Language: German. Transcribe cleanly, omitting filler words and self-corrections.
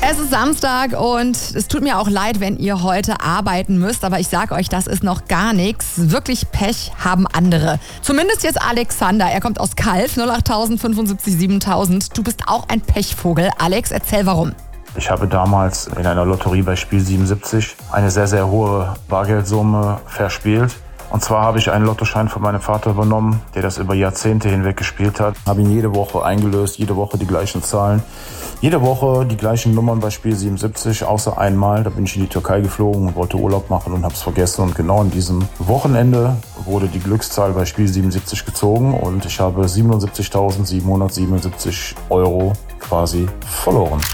Es ist Samstag und es tut mir auch leid, wenn ihr heute arbeiten müsst, aber ich sage euch, das ist noch gar nichts. Wirklich Pech haben andere. Zumindest jetzt Alexander, er kommt aus Calw, 08000 75 7000. Du bist auch ein Pechvogel. Alex, erzähl warum. Ich habe damals in einer Lotterie bei Spiel 77 eine sehr, sehr hohe Bargeldsumme verspielt. Und zwar habe ich einen Lottoschein von meinem Vater übernommen, der das über Jahrzehnte hinweg gespielt hat. Habe ihn jede Woche eingelöst, jede Woche die gleichen Zahlen. Jede Woche die gleichen Nummern bei Spiel 77, außer einmal. Da bin ich in die Türkei geflogen und wollte Urlaub machen und habe es vergessen. Und genau an diesem Wochenende wurde die Glückszahl bei Spiel 77 gezogen und ich habe 77.777 € quasi verloren.